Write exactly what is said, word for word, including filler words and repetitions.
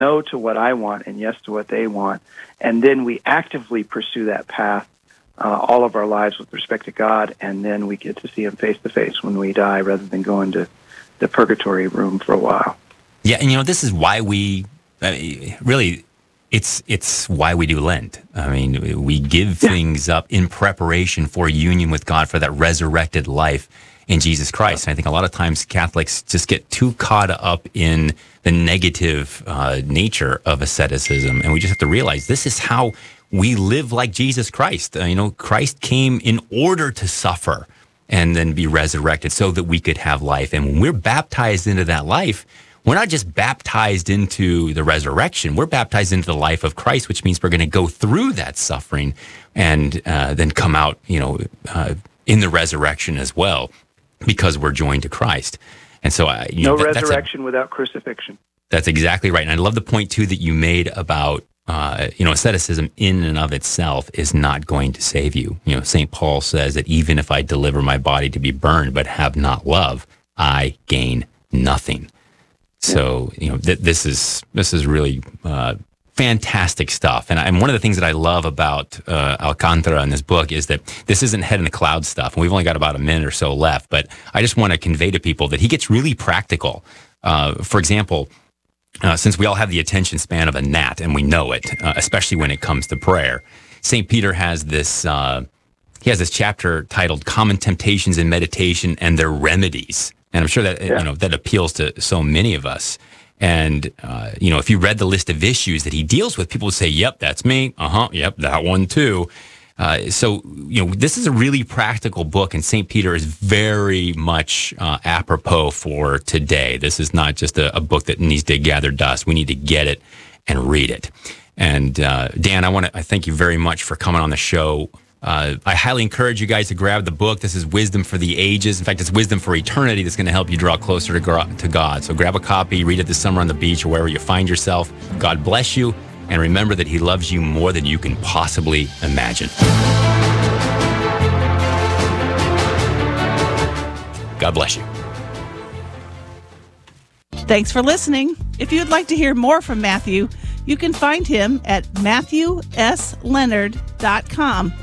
no to what I want and yes to what they want. And then we actively pursue that path uh, all of our lives with respect to God, and then we get to see Him face to face when we die rather than going to the purgatory room for a while. Yeah, and you know, this is why we, I mean, really, it's it's why we do Lent. I mean, we give Yeah. things up in preparation for union with God, for that resurrected life in Jesus Christ. And I think a lot of times Catholics just get too caught up in the negative uh, nature of asceticism, and we just have to realize this is how we live like Jesus Christ. Uh, you know, Christ came in order to suffer and then be resurrected so that we could have life. And when we're baptized into that life, we're not just baptized into the resurrection, we're baptized into the life of Christ, which means we're going to go through that suffering and uh, then come out, you know, uh, in the resurrection as well, because we're joined to Christ. And so, uh, you no know, that, resurrection that's a, without crucifixion. That's exactly right. And I love the point, too, that you made about, uh, you know, asceticism in and of itself is not going to save you. You know, Saint Paul says that even if I deliver my body to be burned but have not love, I gain nothing. So, you know, th- this is this is really uh, fantastic stuff. And, I, and one of the things that I love about uh, Alcantara in this book is that this isn't head in the clouds stuff. And we've only got about a minute or so left. But I just want to convey to people that he gets really practical. Uh, for example, uh, since we all have the attention span of a gnat, and we know it, uh, especially when it comes to prayer, Saint Peter has this... Uh, he has this chapter titled Common Temptations in Meditation and Their Remedies. And I'm sure that, yeah. you know, that appeals to so many of us. And, uh, you know, if you read the list of issues that he deals with, people would say, yep, that's me. Uh-huh. Yep, that one too. Uh, so, you know, this is a really practical book, and Saint Peter is very much uh, apropos for today. This is not just a, a book that needs to gather dust. We need to get it and read it. And, uh, Dan, I want to I thank you very much for coming on the show. Uh, I highly encourage you guys to grab the book. This is Wisdom for the Ages. In fact, it's Wisdom for Eternity that's going to help you draw closer to, to God. So grab a copy, read it this summer on the beach or wherever you find yourself. God bless you, and remember that He loves you more than you can possibly imagine. God bless you. Thanks for listening. If you'd like to hear more from Matthew, you can find him at matthew s leonard dot com.